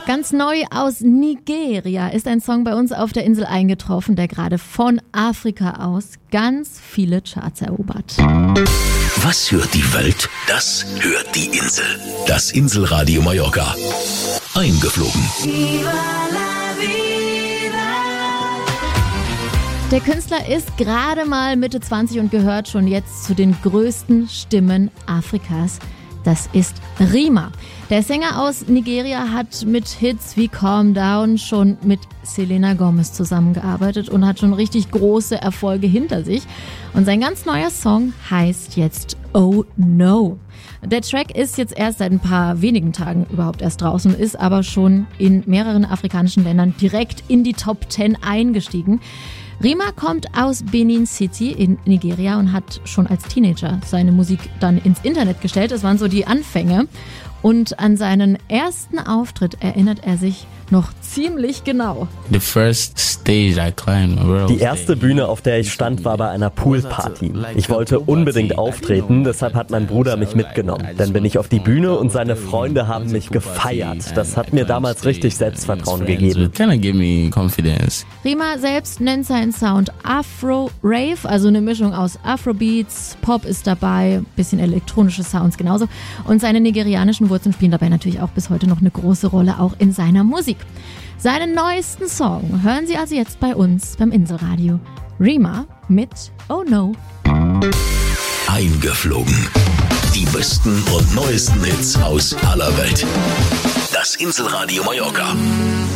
Ganz neu aus Nigeria ist ein Song bei uns auf der Insel eingetroffen, der gerade von Afrika aus ganz viele Charts erobert. Was hört die Welt? Das hört die Insel. Das Inselradio Mallorca. Eingeflogen. Der Künstler ist gerade mal Mitte 20 und gehört schon jetzt zu den größten Stimmen Afrikas. Das ist Rima. Der Sänger aus Nigeria hat mit Hits wie Calm Down schon mit Selena Gomez zusammengearbeitet und hat schon richtig große Erfolge hinter sich. Und sein ganz neuer Song heißt jetzt Oh No. Der Track ist jetzt erst seit ein paar wenigen Tagen überhaupt erst draußen, ist aber schon in mehreren afrikanischen Ländern direkt in die Top 10 eingestiegen. Rima kommt aus Benin City in Nigeria und hat schon als Teenager seine Musik dann ins Internet gestellt. Das waren so die Anfänge. Und an seinen ersten Auftritt erinnert er sich noch ziemlich genau. Die erste Bühne, auf der ich stand, war bei einer Poolparty. Ich wollte unbedingt auftreten, deshalb hat mein Bruder mich mitgenommen. Dann bin ich auf die Bühne und seine Freunde haben mich gefeiert. Das hat mir damals richtig Selbstvertrauen gegeben. Rima selbst nennt seinen Sound Afro-Rave, also eine Mischung aus Afrobeats, Pop ist dabei, bisschen elektronische Sounds genauso. Und seine nigerianischen Wurzeln spielen dabei natürlich auch bis heute noch eine große Rolle, auch in seiner Musik. Seinen neuesten Song hören Sie also jetzt bei uns beim Inselradio. Rima mit Oh No. Eingeflogen. Die besten und neuesten Hits aus aller Welt. Das Inselradio Mallorca.